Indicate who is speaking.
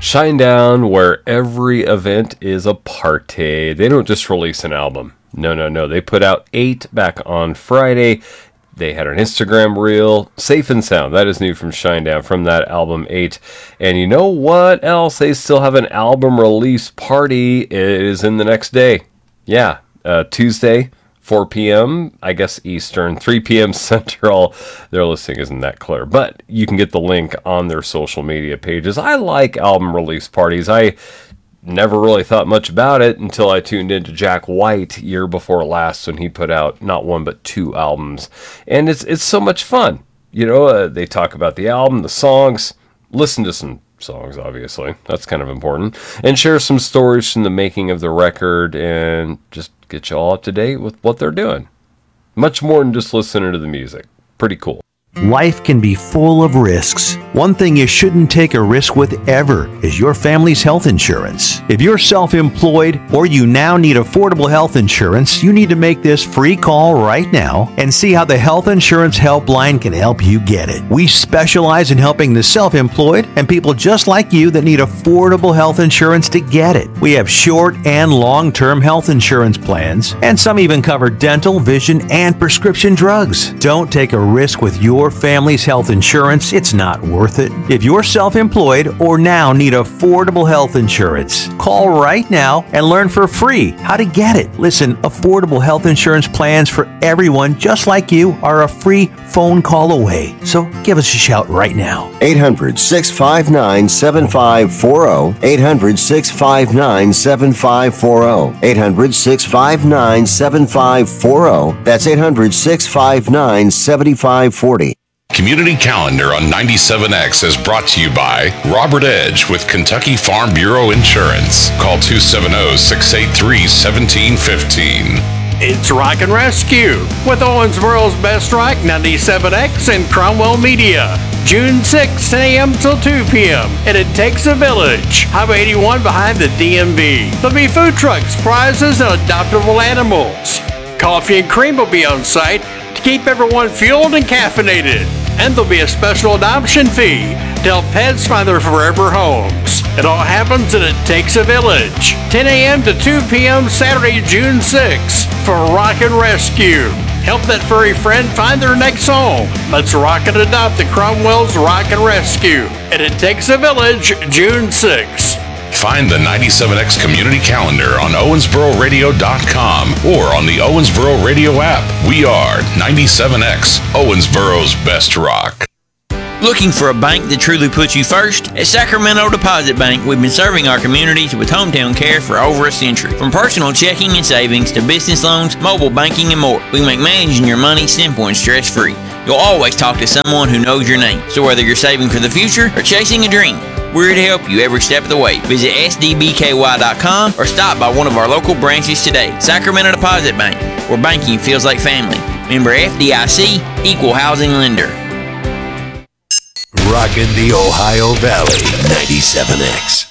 Speaker 1: Shinedown, where every event is a party. They don't just release an album. No. They put out 8 back on Friday. They had an Instagram reel, Safe and Sound. That is new from Shinedown, from that album 8. And you know what else? They still have an album release party. It is in the next day. Yeah, Tuesday, 4 p.m., I guess Eastern, 3 p.m. Central. Their listing isn't that clear, but you can get the link on their social media pages. I like album release parties. I never really thought much about it until I tuned into Jack White year before last when he put out not 1 but 2 albums. And it's so much fun. You know, they talk about the album, the songs, listen to some songs, obviously. That's kind of important. And share some stories from the making of the record and just get you all up to date with what they're doing. Much more than just listening to the music. Pretty cool.
Speaker 2: Life can be full of risks. One thing you shouldn't take a risk with ever is your family's health insurance. If you're self-employed or you now need affordable health insurance, you need to make this free call right now and see how the Health Insurance Helpline can help you get it. We specialize in helping the self-employed and people just like you that need affordable health insurance to get it. We have short and long-term health insurance plans, and some even cover dental, vision, and prescription drugs. Don't take a risk with your family's health insurance. It's not worth it. If you're self-employed or now need affordable health insurance, call right now and learn for free how to get it. Listen, affordable health insurance plans for everyone just like you are a free phone call away. So give us a shout right now.
Speaker 3: 800-659-7540. 800-659-7540. 800-659-7540. That's 800-659-7540.
Speaker 4: Community Calendar on 97X is brought to you by Robert Edge with Kentucky Farm Bureau Insurance. Call 270-683-1715.
Speaker 5: It's Rock and Rescue with Owensboro's Best Rock, 97X, and Cromwell Media. June 6th, 10 a.m. till 2 p.m. And it takes a village. Highway 81 behind the DMV. There'll be food trucks, prizes, and adoptable animals. Coffee and cream will be on site to keep everyone fueled and caffeinated. And there'll be a special adoption fee to help pets find their forever homes. It all happens and it takes a village. 10 a.m. to 2 p.m. Saturday, June 6th for Rock and Rescue. Help that furry friend find their next home. Let's rock and adopt the Cromwell's Rock and Rescue. And it takes a village, June 6th.
Speaker 4: Find the 97X Community Calendar on OwensboroRadio.com or on the Owensboro Radio app. We are 97X, Owensboro's Best Rock.
Speaker 6: Looking for a bank that truly puts you first? At Sacramento Deposit Bank, we've been serving our communities with hometown care for over a century. From personal checking and savings to business loans, mobile banking, and more, we make managing your money simple and stress-free. You'll always talk to someone who knows your name. So whether you're saving for the future or chasing a dream, we're here to help you every step of the way. Visit sdbky.com or stop by one of our local branches today. Sacramento Deposit Bank, where banking feels like family. Member FDIC, Equal Housing Lender.
Speaker 7: Rockin' the Ohio Valley, 97X.